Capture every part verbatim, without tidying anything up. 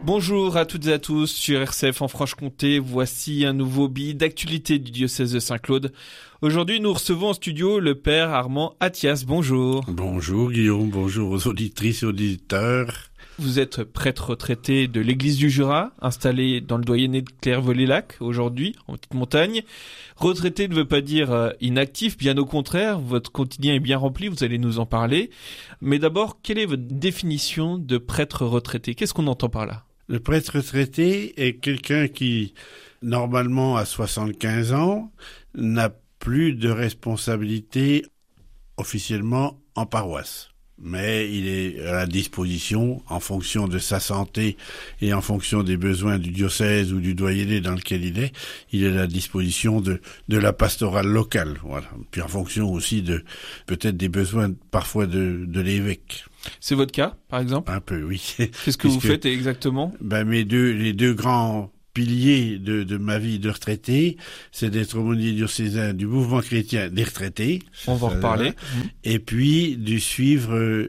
Bonjour à toutes et à tous sur R C F en Franche-Comté. Voici un nouveau billet d'actualité du diocèse de Saint-Claude. Aujourd'hui, nous recevons en studio le père Armand Athias. Bonjour. Bonjour Guillaume, bonjour aux auditrices et auditeurs. Vous êtes prêtre retraité de l'église du Jura, installé dans le doyenné de Clairvaux-les-Lacs, aujourd'hui, en petite montagne. Retraité ne veut pas dire euh, inactif, bien au contraire, votre quotidien est bien rempli, vous allez nous en parler. Mais d'abord, quelle est votre définition de prêtre retraité ? Qu'est-ce qu'on entend par là ? Le prêtre retraité est quelqu'un qui, normalement à soixante-quinze ans, n'a plus de responsabilité officiellement en paroisse. Mais il est à la disposition, en fonction de sa santé et en fonction des besoins du diocèse ou du doyenné dans lequel il est, il est à la disposition de, de la pastorale locale. Voilà. Puis en fonction aussi de, peut-être des besoins parfois de, de l'évêque. C'est votre cas, par exemple ? Un peu, oui. Qu'est-ce que Puisque, vous faites exactement ? Ben, mes deux, les deux grands pilier de, de ma vie de retraité, c'est d'être aumônier diocésain du mouvement chrétien des retraités. On va en reparler. Et puis de suivre euh,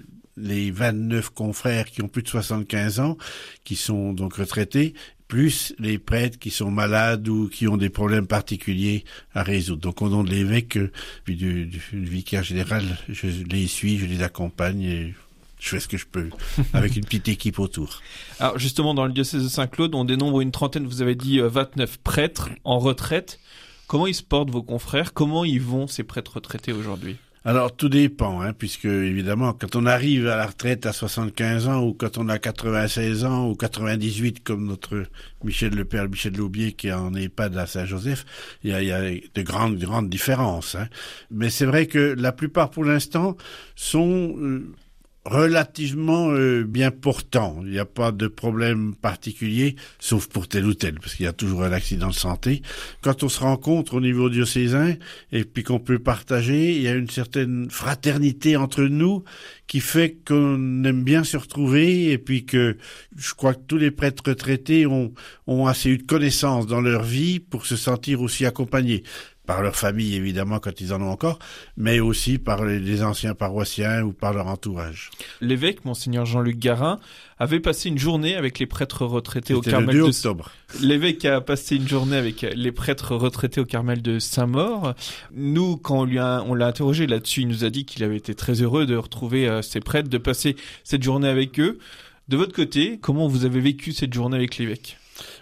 les vingt-neuf confrères qui ont plus de soixante-quinze ans, qui sont donc retraités, plus les prêtres qui sont malades ou qui ont des problèmes particuliers à résoudre. Donc au nom de l'évêque, euh, puis du, du, du vicaire général, je les suis, je les accompagne et je fais ce que je peux, avec une petite équipe autour. Alors justement, dans le diocèse de Saint-Claude, on dénombre une trentaine, vous avez dit vingt-neuf prêtres en retraite. Comment ils se portent vos confrères ? Comment ils vont ces prêtres retraités aujourd'hui ? Alors tout dépend, hein, puisque évidemment, quand on arrive à la retraite à soixante-quinze ans, ou quand on a quatre-vingt-seize ans, ou quatre-vingt-dix-huit, comme notre Michel le Père Michel Laubier, qui est en EHPAD à Saint-Joseph, il y a, il y a de grandes, grandes différences. Hein. Mais c'est vrai que la plupart, pour l'instant, sont... Euh, relativement euh, bien portant. Il n'y a pas de problème particulier, sauf pour tel ou tel, parce qu'il y a toujours un accident de santé. Quand on se rencontre au niveau diocésain, et puis qu'on peut partager, il y a une certaine fraternité entre nous qui fait qu'on aime bien se retrouver, et puis que je crois que tous les prêtres retraités ont, ont assez eu de connaissances dans leur vie pour se sentir aussi accompagnés. Par leur famille, évidemment, quand ils en ont encore, mais aussi par les, les anciens paroissiens ou par leur entourage. L'évêque, Monseigneur Jean-Luc Garin, avait passé une journée avec les prêtres retraités C'était au Carmel le deux de... octobre. L'évêque a passé une journée avec les prêtres retraités au Carmel de Saint-Maur. Nous, quand on, lui a, on l'a interrogé là-dessus, il nous a dit qu'il avait été très heureux de retrouver euh, ces prêtres, de passer cette journée avec eux. De votre côté, comment vous avez vécu cette journée avec l'évêque ?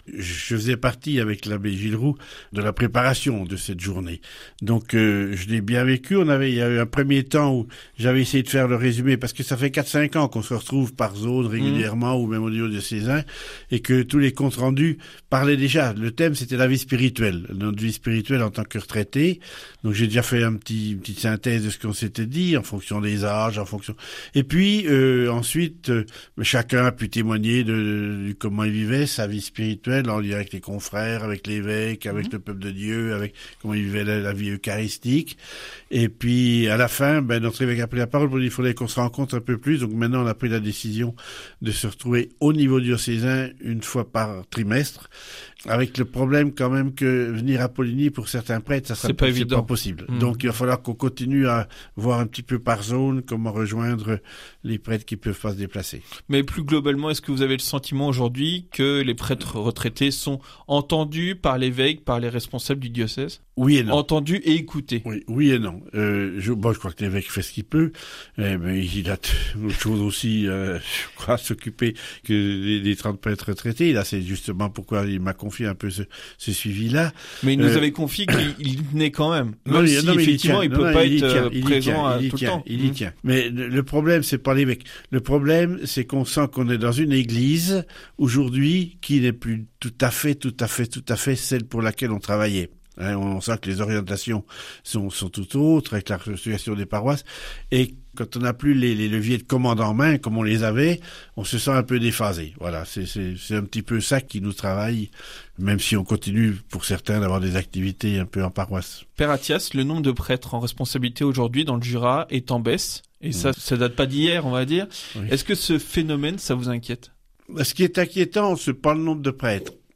Je faisais partie avec l'abbé Gilles Roux de la préparation de cette journée. Donc euh, je l'ai bien vécu. On avait, il y a eu un premier temps où j'avais essayé de faire le résumé, parce que ça fait quatre cinq ans qu'on se retrouve par zone régulièrement, mmh. ou même au niveau diocésain, et que tous les comptes rendus parlaient déjà. Le thème, c'était la vie spirituelle, notre vie spirituelle en tant que retraité. Donc j'ai déjà fait un petit, une petite synthèse de ce qu'on s'était dit, en fonction des âges, en fonction... Et puis euh, ensuite, euh, chacun a pu témoigner de, de, de comment il vivait sa vie spirituelle, en lien avec les confrères, avec l'évêque, avec mmh. le peuple de Dieu, avec comment il vivait la, la vie eucharistique. Et puis, à la fin, ben, notre évêque a pris la parole pour dire qu'il fallait qu'on se rencontre un peu plus. Donc maintenant, on a pris la décision de se retrouver au niveau diocésain une fois par trimestre, avec le problème quand même que venir à Poligny pour certains prêtres, ça sera c'est pas, c'est évident. pas possible. Mmh. Donc il va falloir qu'on continue à voir un petit peu par zone comment rejoindre les prêtres qui peuvent pas se déplacer. Mais plus globalement, est-ce que vous avez le sentiment aujourd'hui que les prêtres retraités sont entendus par l'évêque, par les responsables du diocèse ? Oui et non. Entendus et écoutés. Oui, oui et non. Euh, je, bon, je crois que l'évêque fait ce qu'il peut, eh, mais il a t- autre chose aussi, euh, je crois, à s'occuper que les, les trente prêtres retraités. Là, c'est justement pourquoi il m'a confié un peu ce, ce suivi-là. Mais il nous euh, avait confié qu'il il tenait quand même. Non, Même il, si non, effectivement, il, il peut non, pas il être tient, il présent tient, à il tout tient, le temps. Il y tient. Mais le, le problème, c'est pas l'évêque. Le problème, c'est qu'on sent qu'on est dans une église aujourd'hui qui n'est plus tout à fait, tout à fait, tout à fait celle pour laquelle on travaillait. Hein, on sent que les orientations sont, sont tout autres avec la situation des paroisses, et quand on n'a plus les, les leviers de commande en main comme on les avait, on se sent un peu déphasé. Voilà, c'est, c'est, c'est un petit peu ça qui nous travaille, même si on continue pour certains d'avoir des activités un peu en paroisse. Père Athias, le nombre de prêtres en responsabilité aujourd'hui dans le Jura est en baisse, et ça, ça date pas d'hier, on va dire. Oui. Est-ce que ce phénomène, ça vous inquiète ? Ce qui est inquiétant, c'est pas le nombre de prêtres.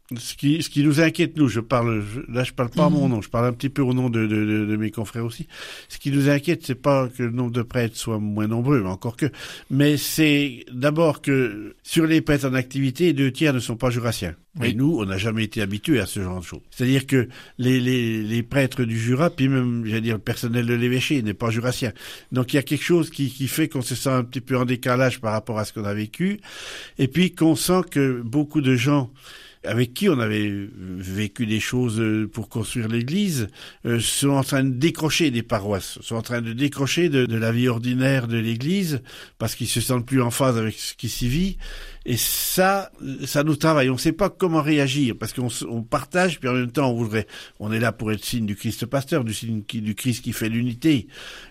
Ce qui, ce qui nous inquiète, nous, je parle, je, là, je parle pas à mon nom, je parle un petit peu au nom de, de, de, de mes confrères aussi. Ce qui nous inquiète, c'est pas que le nombre de prêtres soit moins nombreux, encore que, mais c'est d'abord que sur les prêtres en activité, deux tiers ne sont pas jurassiens. Oui. Et nous, on n'a jamais été habitués à ce genre de choses. C'est-à-dire que les, les, les prêtres du Jura, puis même, j'allais dire, le personnel de l'évêché n'est pas jurassien. Donc il y a quelque chose qui, qui fait qu'on se sent un petit peu en décalage par rapport à ce qu'on a vécu, et puis qu'on sent que beaucoup de gens avec qui on avait vécu des choses pour construire l'église, euh, sont en train de décrocher des paroisses, sont en train de décrocher de, de la vie ordinaire de l'église, parce qu'ils se sentent plus en phase avec ce qui s'y vit. Et ça, ça nous travaille. On ne sait pas comment réagir, parce qu'on on partage, puis en même temps, on voudrait, on est là pour être signe du Christ pasteur, du signe qui, du Christ qui fait l'unité.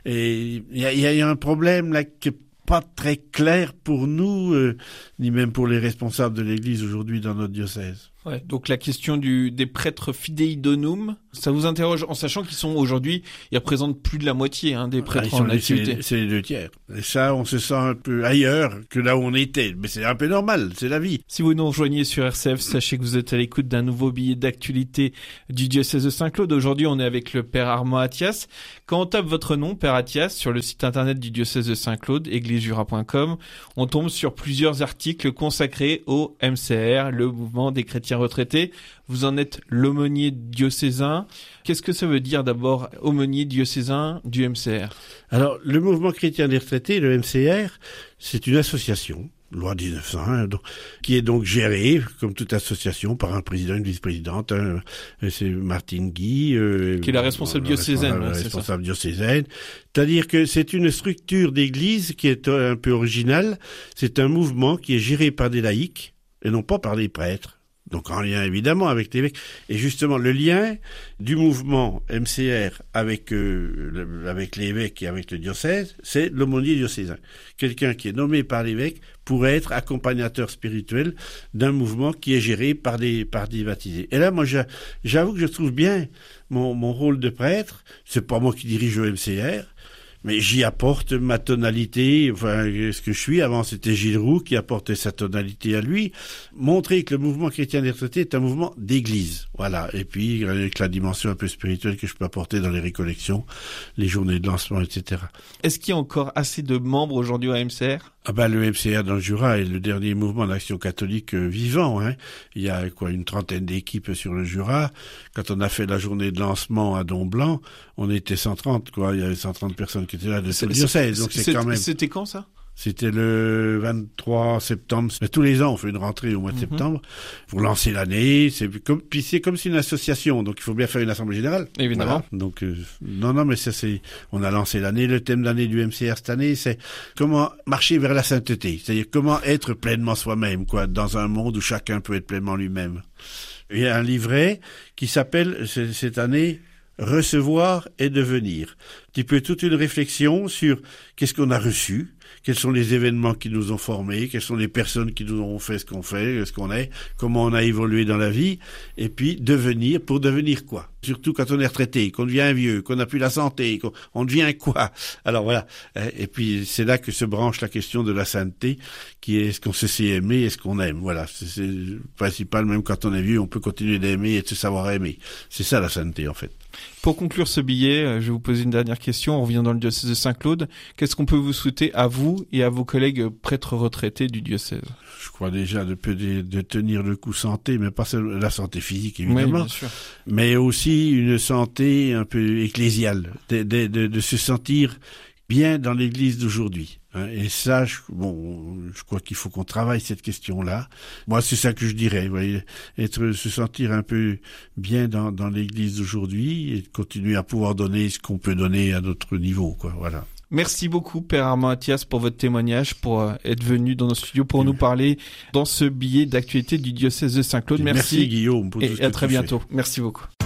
Et il y a, y a un problème là que pas très clair pour nous, euh, ni même pour les responsables de l'Église aujourd'hui dans notre diocèse. Ouais, donc la question du, des prêtres fidei donum, ça vous interroge en sachant qu'ils sont aujourd'hui, ils représentent plus de la moitié hein, des prêtres ah, en activité. C'est les deux tiers. Et ça, on se sent un peu ailleurs que là où on était. Mais c'est un peu normal, c'est la vie. Si vous nous rejoignez sur R C F, sachez que vous êtes à l'écoute d'un nouveau billet d'actualité du diocèse de Saint-Claude. Aujourd'hui, on est avec le Père Armand Athias. Quand on tape votre nom, Père Athias, sur le site internet du diocèse de Saint-Claude, église jura point com, on tombe sur plusieurs articles consacrés au M C R, le mouvement des chrétiens retraités. Vous en êtes l'aumônier diocésain. Qu'est-ce que ça veut dire d'abord, aumônier diocésain du M C R? Alors, le mouvement chrétien des retraités, le M C R, c'est une association, loi dix-neuf cent un, donc, qui est donc gérée, comme toute association, par un président, une vice-présidente. Hein, c'est Martine Guy. Euh, qui est la responsable diocésaine. La responsable diocésaine. C'est-à-dire que c'est une structure d'église qui est un peu originale. C'est un mouvement qui est géré par des laïcs, et non pas par des prêtres. Donc en lien évidemment avec l'évêque. Et justement, le lien du mouvement M C R avec euh, le, avec l'évêque et avec le diocèse, c'est l'aumônier diocésain. Quelqu'un qui est nommé par l'évêque pourrait être accompagnateur spirituel d'un mouvement qui est géré par des par des baptisés. Et là, moi, j'avoue que je trouve bien mon, mon rôle de prêtre. C'est pas moi qui dirige le M C R. Mais j'y apporte ma tonalité, enfin, ce que je suis. Avant, c'était Gilles Roux qui apportait sa tonalité à lui. Montrer que le mouvement chrétien des retraités est un mouvement d'église. Voilà. Et puis, avec la dimension un peu spirituelle que je peux apporter dans les récollections, les journées de lancement, et cetera. Est-ce qu'il y a encore assez de membres aujourd'hui au M C R? Ah ben, le M C R dans le Jura est le dernier mouvement d'action catholique euh, vivant, hein. Il y a, quoi, une trentaine d'équipes sur le Jura. Quand on a fait la journée de lancement à Don-Blanc, on était cent trente, quoi. Il y avait cent trente personnes qui étaient là de tout le diocèse. Donc c'est quand même. C'était quand, ça? C'était le vingt-trois septembre. Mais tous les ans, on fait une rentrée au mois de mm-hmm. septembre pour lancer l'année. C'est comme, puis c'est comme si une association. Donc, il faut bien faire une assemblée générale. Évidemment. Voilà. Donc, euh, non, non, mais ça, c'est, on a lancé l'année. Le thème d'année du M C R cette année, c'est comment marcher vers la sainteté. C'est-à-dire comment être pleinement soi-même, quoi, dans un monde où chacun peut être pleinement lui-même. Il y a un livret qui s'appelle, cette année, Recevoir et devenir. Un petit peu toute une réflexion sur qu'est-ce qu'on a reçu, quels sont les événements qui nous ont formés, quelles sont les personnes qui nous ont fait ce qu'on fait, ce qu'on est, comment on a évolué dans la vie, et puis devenir, pour devenir quoi? Surtout quand on est retraité, qu'on devient vieux, qu'on n'a plus la santé, qu'on devient quoi? Alors voilà. Et puis c'est là que se branche la question de la sainteté, qui est est-ce qu'on se sait aimer, est-ce qu'on aime? Voilà. C'est, c'est le principal, même quand on est vieux, on peut continuer d'aimer et de se savoir aimer. C'est ça la sainteté en fait. Pour conclure ce billet, je vais vous poser une dernière question. On revient dans le diocèse de Saint-Claude. Qu'est-ce qu'on peut vous souhaiter à vous et à vos collègues prêtres retraités du diocèse? Je crois déjà de, de, de tenir le coup santé, mais pas seulement la santé physique évidemment, oui, bien sûr. Mais aussi une santé un peu ecclésiale, de, de, de, de se sentir bien dans l'église d'aujourd'hui. Et ça, je, bon, je crois qu'il faut qu'on travaille cette question-là. Moi, c'est ça que je dirais, vous voyez, être, se sentir un peu bien dans, dans l'église d'aujourd'hui et continuer à pouvoir donner ce qu'on peut donner à notre niveau, quoi, voilà. Merci beaucoup, Père Armand Athias, pour votre témoignage, pour euh, être venu dans nos studios pour nous parler dans ce billet d'actualité du diocèse de Saint-Claude. Merci, Merci Guillaume. Pour et tout ce à que très tu bientôt. fais. Merci beaucoup.